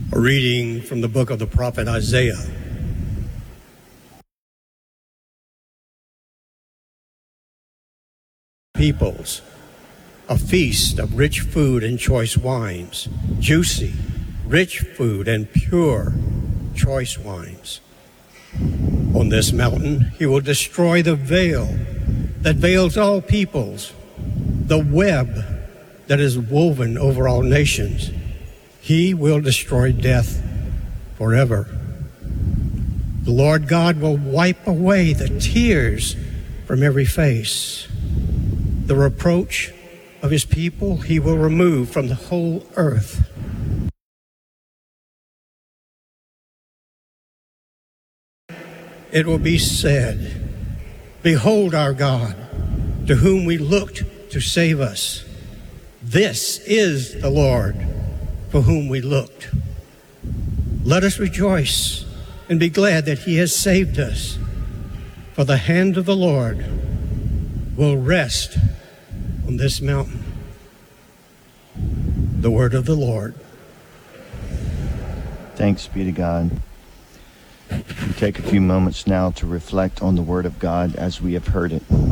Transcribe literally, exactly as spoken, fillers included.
A reading from the book of the prophet Isaiah. Peoples, a feast of rich food and choice wines, juicy, rich food and pure, choice wines. On this mountain he will destroy the veil that veils all peoples, the web that is woven over all nations. He will destroy death forever. The Lord God will wipe away the tears from every face. The reproach of his people he will remove from the whole earth. It will be said, "Behold our God, to whom we looked to save us. This is the Lord, for whom we looked. Let us rejoice and be glad that he has saved us. For the hand of the Lord will rest on this mountain." The word of the Lord. Thanks be to God. We take a few moments now to reflect on the word of God as we have heard it.